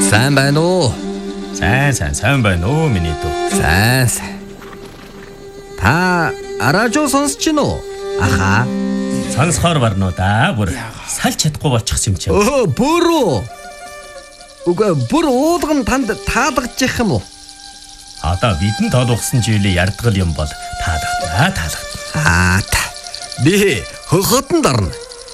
Сайн байна уу? Сайн байна уу миний дүү. Сайн. Та радио сонсч гин үү? Аха. Сонсохоор барнуу да. Бүр салж чадахгүй болчихсон юм чи. Бүр. Үгүй бүр уулган танд таалагдчих юм уу? Одоо бидэн тоолгосон жилийн ярдгал юм бол таалагдана. Би хотонд орно.